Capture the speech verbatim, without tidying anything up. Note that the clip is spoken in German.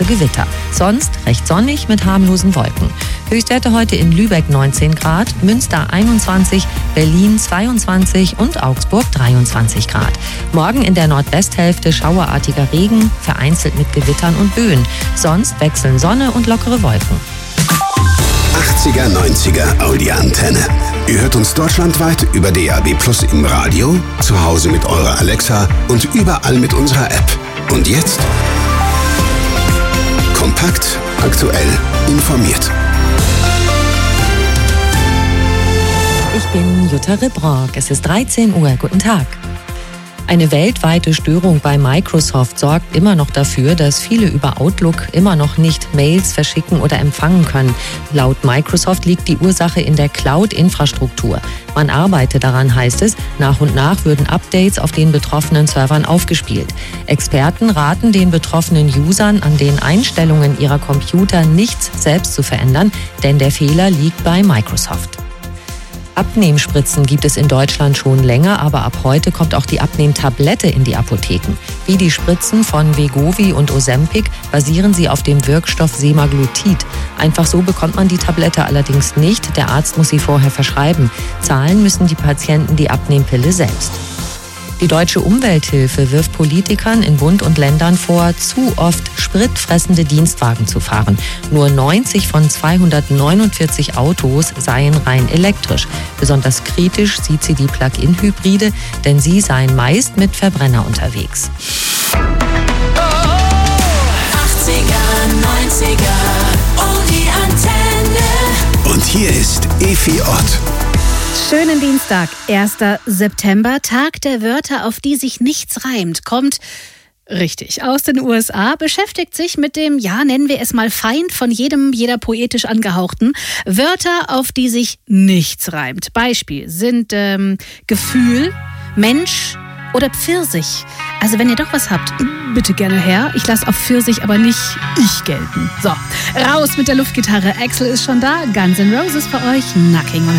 Gewitter. Sonst recht sonnig mit harmlosen Wolken. Höchstwerte heute in Lübeck neunzehn Grad, Münster einundzwanzig, Berlin zweiundzwanzig und Augsburg dreiundzwanzig Grad. Morgen in der Nordwesthälfte schauerartiger Regen, vereinzelt mit Gewittern und Böen. Sonst wechseln Sonne und lockere Wolken. achtziger, neunziger Audi-Antenne. Ihr hört uns deutschlandweit über D A B Plus im Radio, zu Hause mit eurer Alexa und überall mit unserer App. Und jetzt? Kompakt, aktuell, informiert. Ich bin Jutta Ribrock. Es ist dreizehn Uhr. Guten Tag. Eine weltweite Störung bei Microsoft sorgt immer noch dafür, dass viele über Outlook immer noch nicht Mails verschicken oder empfangen können. Laut Microsoft liegt die Ursache in der Cloud-Infrastruktur. Man arbeite daran, heißt es. Nach und nach würden Updates auf den betroffenen Servern aufgespielt. Experten raten den betroffenen Usern, an den Einstellungen ihrer Computer nichts selbst zu verändern, denn der Fehler liegt bei Microsoft. Abnehmspritzen gibt es in Deutschland schon länger, aber ab heute kommt auch die Abnehmtablette in die Apotheken. Wie die Spritzen von Wegovy und Ozempic basieren sie auf dem Wirkstoff Semaglutid. Einfach so bekommt man die Tablette allerdings nicht, der Arzt muss sie vorher verschreiben. Zahlen müssen die Patienten die Abnehmpille selbst. Die Deutsche Umwelthilfe wirft Politikern in Bund und Ländern vor, zu oft spritfressende Dienstwagen zu fahren. Nur neunzig von zweihundertneunundvierzig Autos seien rein elektrisch. Besonders kritisch sieht sie die Plug-in-Hybride, denn sie seien meist mit Verbrenner unterwegs. achtziger, neunziger, oh die Antenne. Und hier ist Efi Ott. Schönen Dienstag, erster September, Tag der Wörter, auf die sich nichts reimt, kommt richtig aus den U S A, beschäftigt sich mit dem, ja, nennen wir es mal Feind von jedem, jeder poetisch angehauchten, Wörter, auf die sich nichts reimt. Beispiel sind ähm, Gefühl, Mensch oder Pfirsich. Also wenn ihr doch was habt, bitte gerne her. Ich lasse auf Pfirsich aber nicht ich gelten. So, raus mit der Luftgitarre. Axel ist schon da, Guns N' Roses für euch, Knocking on